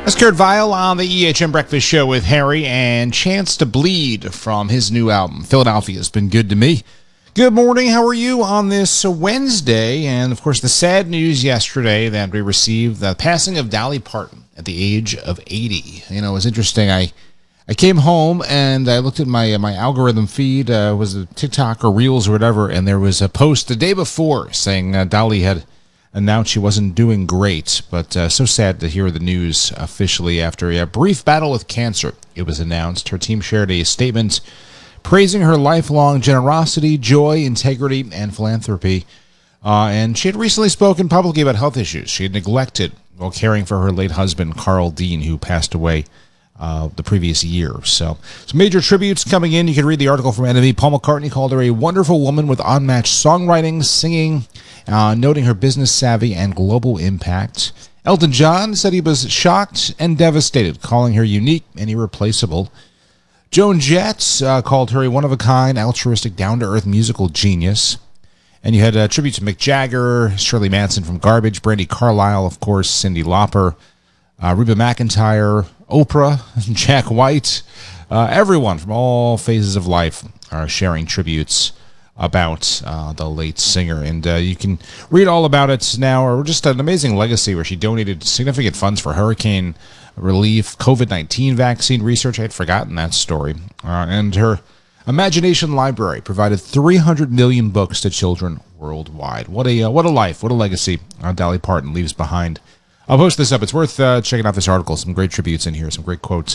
That's Kurt Vile on the EHM Breakfast Show with Harry, and Chance to Bleed from his new album, Philadelphia, has been good to me. Good morning, how are you on this Wednesday? And, of course, the sad news yesterday that we received, the passing of Dolly Parton at the age of 80. You know, it was interesting. I came home and I looked at my algorithm feed, was it TikTok or Reels or whatever, and there was a post the day before saying Dolly had announced she wasn't doing great, but so sad to hear the news officially after a brief battle with cancer. It was announced. Her team shared a statement praising her lifelong generosity, joy, integrity, and philanthropy. And she had recently spoken publicly about health issues she had neglected while caring for her late husband, Carl Dean, who passed away the previous year. So some major tributes coming in. You can read the article from NME. Paul McCartney called her a wonderful woman with unmatched songwriting, singing, noting her business savvy and global impact. Elton John said he was shocked and devastated, calling her unique and irreplaceable. Joan Jett called her a one-of-a-kind, altruistic, down-to-earth musical genius. And you had a tribute to Mick Jagger, Shirley Manson from Garbage, Brandi Carlile, of course, Cyndi Lauper, Reba McEntire, Oprah, Jack White. Everyone from all phases of life are sharing tributes about the late singer. And you can read all about it now, or just an amazing legacy where she donated significant funds for hurricane relief, COVID-19 vaccine research. I had forgotten that story. And her Imagination Library provided 300 million books to children worldwide. What a life, what a legacy Dolly Parton leaves behind. I'll post this up. It's worth checking out this article. Some great tributes in here, some great quotes.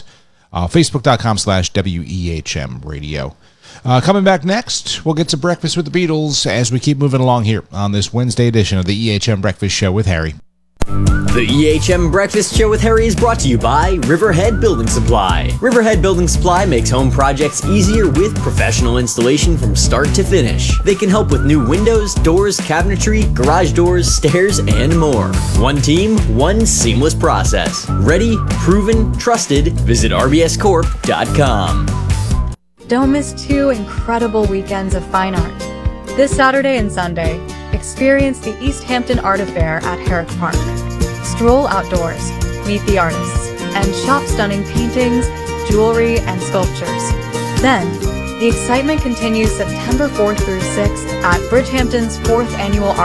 Facebook.com/WEHM radio. Coming back next, we'll get to Breakfast with the Beatles as we keep moving along here on this Wednesday edition of the EHM Breakfast Show with Harry. The EHM Breakfast Show with Harry is brought to you by Riverhead Building Supply. Riverhead Building Supply makes home projects easier with professional installation from start to finish. They can help with new windows, doors, cabinetry, garage doors, stairs, and more. One team, one seamless process. Ready, proven, trusted. Visit rbscorp.com. Don't miss 2 incredible weekends of fine art. This Saturday and Sunday, experience the East Hampton Art Affair at Herrick Park. Stroll outdoors, meet the artists, and shop stunning paintings, jewelry, and sculptures. Then, the excitement continues September 4th through 6th at Bridgehampton's 4th Annual Art